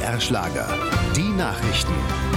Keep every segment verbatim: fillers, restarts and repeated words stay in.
R Schlager. Die Nachrichten.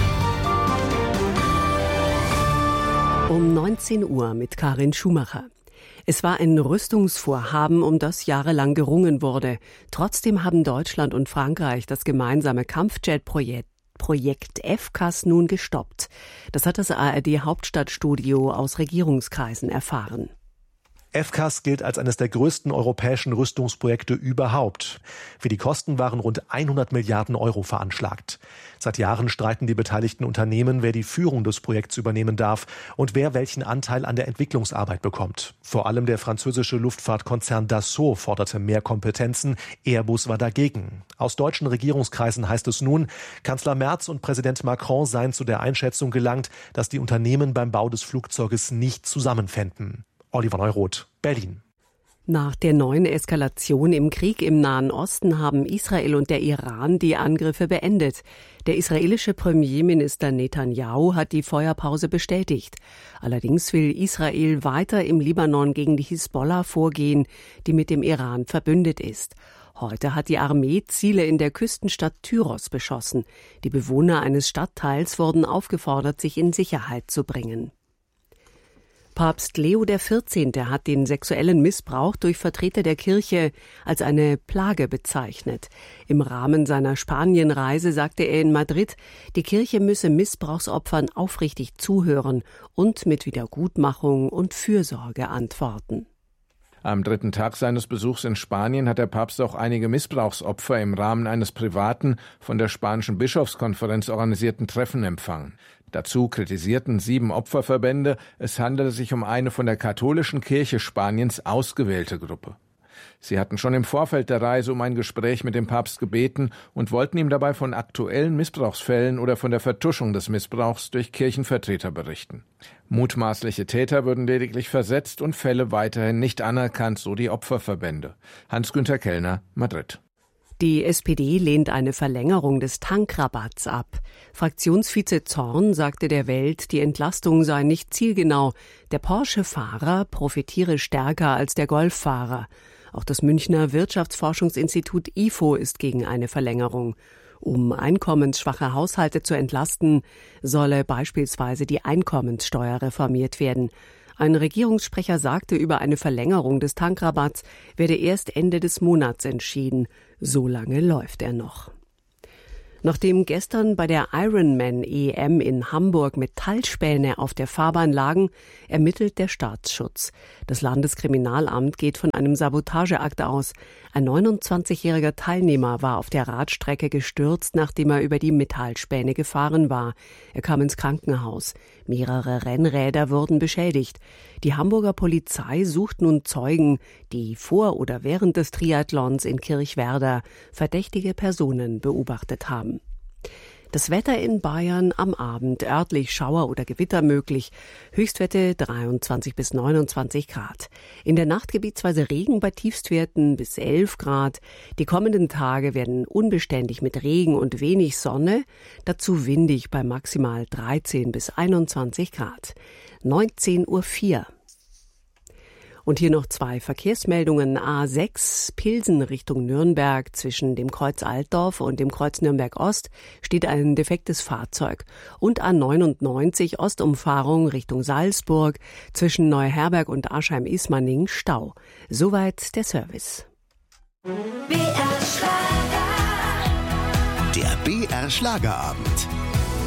Um neunzehn Uhr mit Karin Schumacher. Es war ein Rüstungsvorhaben, um das jahrelang gerungen wurde. Trotzdem haben Deutschland und Frankreich das gemeinsame Kampfjet-Projekt Projekt F C A S nun gestoppt. Das hat das A R D-Hauptstadtstudio aus Regierungskreisen erfahren. F C A S gilt als eines der größten europäischen Rüstungsprojekte überhaupt. Für die Kosten waren rund hundert Milliarden Euro veranschlagt. Seit Jahren streiten die beteiligten Unternehmen, wer die Führung des Projekts übernehmen darf und wer welchen Anteil an der Entwicklungsarbeit bekommt. Vor allem der französische Luftfahrtkonzern Dassault forderte mehr Kompetenzen. Airbus war dagegen. Aus deutschen Regierungskreisen heißt es nun, Kanzler Merz und Präsident Macron seien zu der Einschätzung gelangt, dass die Unternehmen beim Bau des Flugzeuges nicht zusammenfänden. Oliver Neuroth, Berlin. Nach der neuen Eskalation im Krieg im Nahen Osten haben Israel und der Iran die Angriffe beendet. Der israelische Premierminister Netanyahu hat die Feuerpause bestätigt. Allerdings will Israel weiter im Libanon gegen die Hisbollah vorgehen, die mit dem Iran verbündet ist. Heute hat die Armee Ziele in der Küstenstadt Tyros beschossen. Die Bewohner eines Stadtteils wurden aufgefordert, sich in Sicherheit zu bringen. Papst Leo der Vierzehnte hat den sexuellen Missbrauch durch Vertreter der Kirche als eine Plage bezeichnet. Im Rahmen seiner Spanienreise sagte er in Madrid, die Kirche müsse Missbrauchsopfern aufrichtig zuhören und mit Wiedergutmachung und Fürsorge antworten. Am dritten Tag seines Besuchs in Spanien hat der Papst auch einige Missbrauchsopfer im Rahmen eines privaten, von der spanischen Bischofskonferenz organisierten Treffen empfangen. Dazu kritisierten sieben Opferverbände, es handele sich um eine von der katholischen Kirche Spaniens ausgewählte Gruppe. Sie hatten schon im Vorfeld der Reise um ein Gespräch mit dem Papst gebeten und wollten ihm dabei von aktuellen Missbrauchsfällen oder von der Vertuschung des Missbrauchs durch Kirchenvertreter berichten. Mutmaßliche Täter würden lediglich versetzt und Fälle weiterhin nicht anerkannt, so die Opferverbände. Hans-Günter Kellner, Madrid. Die S P D lehnt eine Verlängerung des Tankrabatts ab. Fraktionsvize Zorn sagte der Welt, die Entlastung sei nicht zielgenau. Der Porsche-Fahrer profitiere stärker als der Golf-Fahrer. Auch das Münchner Wirtschaftsforschungsinstitut I F O ist gegen eine Verlängerung. Um einkommensschwache Haushalte zu entlasten, solle beispielsweise die Einkommenssteuer reformiert werden. Ein Regierungssprecher sagte, über eine Verlängerung des Tankrabatts werde erst Ende des Monats entschieden. So lange läuft er noch. Nachdem gestern bei der Ironman-E M in Hamburg Metallspäne auf der Fahrbahn lagen, ermittelt der Staatsschutz. Das Landeskriminalamt geht von einem Sabotageakt aus. Ein neunundzwanzigjähriger Teilnehmer war auf der Radstrecke gestürzt, nachdem er über die Metallspäne gefahren war. Er kam ins Krankenhaus. Mehrere Rennräder wurden beschädigt. Die Hamburger Polizei sucht nun Zeugen, die vor oder während des Triathlons in Kirchwerder verdächtige Personen beobachtet haben. Das Wetter in Bayern am Abend, örtlich Schauer oder Gewitter möglich, Höchstwerte dreiundzwanzig bis neunundzwanzig Grad. In der Nacht gebietsweise Regen bei Tiefstwerten bis elf Grad. Die kommenden Tage werden unbeständig mit Regen und wenig Sonne, dazu windig bei maximal dreizehn bis einundzwanzig Grad. neunzehn Uhr vier. Und hier noch zwei Verkehrsmeldungen. A sechs Pilsen Richtung Nürnberg. Zwischen dem Kreuz Altdorf und dem Kreuz Nürnberg Ost steht ein defektes Fahrzeug. Und A neunundneunzig Ostumfahrung Richtung Salzburg. Zwischen Neuherberg und Aschheim-Ismaning Stau. Soweit der Service. B R Schlager. Der B R Schlagerabend.